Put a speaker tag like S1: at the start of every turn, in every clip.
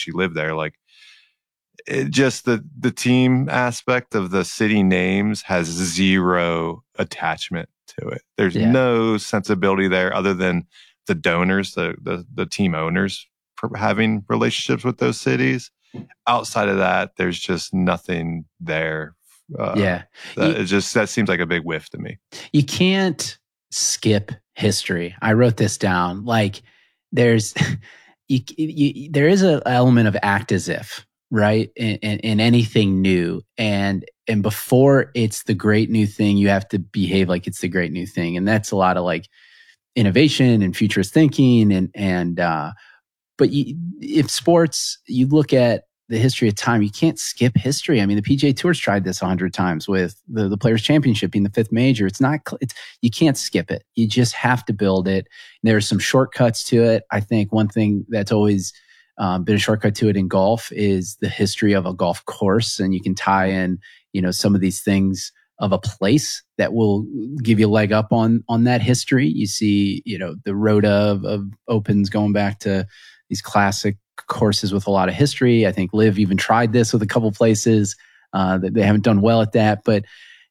S1: actually live there. Like, it just the team aspect of the city names has zero attachment to it. There's no sensibility there other than the donors, the team owners having relationships with those cities. Outside of that, there's just nothing there. That seems like a big whiff to me.
S2: You can't skip history. I wrote this down. Like, there's there is an element of act as if, right? In anything new, and before it's the great new thing, you have to behave like it's the great new thing, and that's a lot of like innovation and futurist thinking, but if sports, you look at the history of time, you can't skip history. I mean, the PGA Tour's tried this 100 times with the Players' Championship being the fifth major. You can't skip it. You just have to build it. And there are some shortcuts to it. I think one thing that's always been a shortcut to it in golf is the history of a golf course, and you can tie in, some of these things of a place that will give you a leg up on that history. You see, the road of Opens going back to these classic courses with a lot of history. I think Liv even tried this with a couple places that they haven't done well at that. But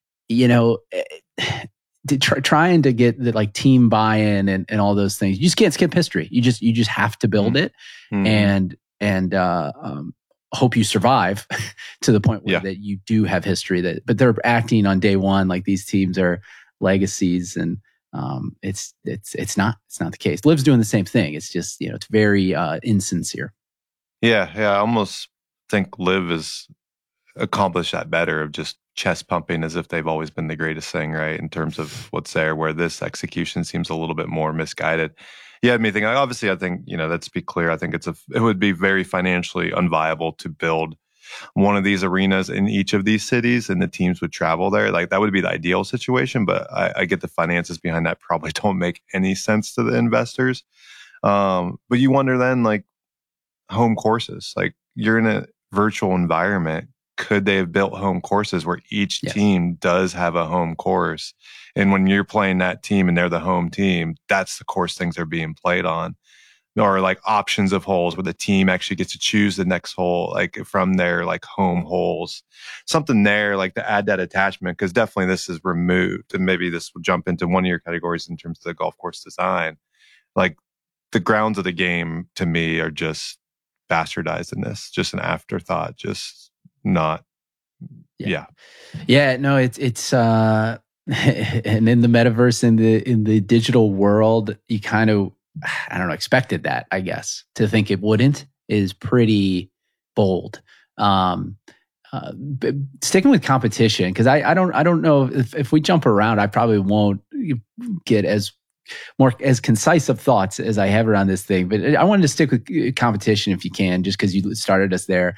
S2: trying to get the like team buy-in and all those things, you just can't skip history. You just have to build it and hope you survive to the point where that you do have history. But they're acting on day one like these teams are legacies, and it's not the case. Liv's doing the same thing. It's just, it's very insincere.
S1: Yeah. I almost think Liv has accomplished that better of just chest pumping as if they've always been the greatest thing, right? In terms of what's there, where this execution seems a little bit more misguided. Yeah, me thinking, obviously, I think, let's be clear. I think it would be very financially unviable to build one of these arenas in each of these cities, and the teams would travel there. Like, that would be the ideal situation, but I get the finances behind that probably don't make any sense to the investors. But you wonder then, like, home courses, like, you're in a virtual environment. Could they have built home courses where each team does have a home course? And when you're playing that team and they're the home team, that's the course things are being played on. Or like options of holes where the team actually gets to choose the next hole, like from their like home holes. Something there, like to add that attachment, because definitely this is removed. And maybe this will jump into one of your categories in terms of the golf course design. Like, the grounds of the game to me are just bastardized in this, just an afterthought, just not. Yeah.
S2: No, it's and in the metaverse, in the digital world, you kind of, I don't know, expected that, I guess. To think it wouldn't is pretty bold. But sticking with competition, because I don't know if we jump around, I probably won't get as concise of thoughts as I have around this thing. But I wanted to stick with competition if you can, just because you started us there.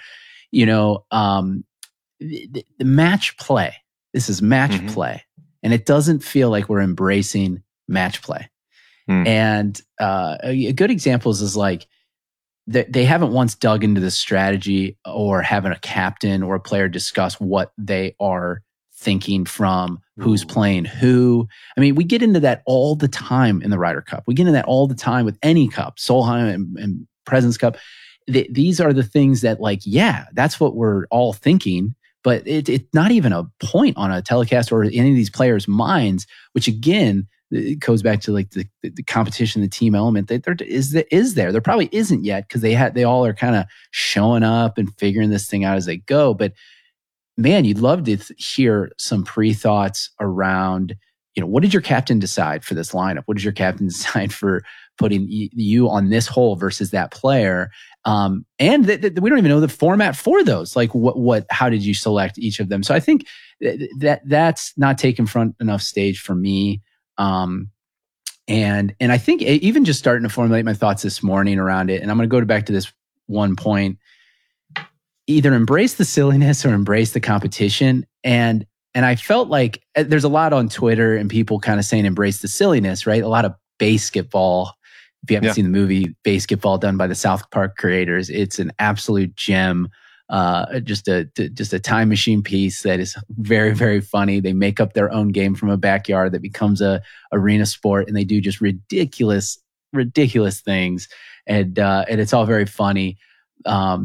S2: The match play. This is match play, and it doesn't feel like we're embracing match play. And a good example is like they haven't once dug into the strategy or having a captain or a player discuss what they are thinking from who's playing who. I mean, we get into that all the time in the Ryder Cup. We get into that all the time with any cup, Solheim and President's Cup. These are the things that, like, that's what we're all thinking, but it's not even a point on a telecast or any of these players' minds, which again, it goes back to like the competition, the team element that is there. There probably isn't yet, because they all are kind of showing up and figuring this thing out as they go. But man, you'd love to hear some pre-thoughts around, what did your captain decide for this lineup? What did your captain decide for putting you on this hole versus that player? And we don't even know the format for those. Like, how did you select each of them? So I think that's not taking front enough stage for me. And I think even just starting to formulate my thoughts this morning around it, and I'm going to go back to this one point: either embrace the silliness or embrace the competition. And I felt like there's a lot on Twitter and people kind of saying embrace the silliness, right? A lot of basketball. If you haven't seen the movie Basketball, done by the South Park creators, it's an absolute gem. Just a time machine piece that is very, very funny. They make up their own game from a backyard that becomes a arena sport, and they do just ridiculous things, and it's all very funny.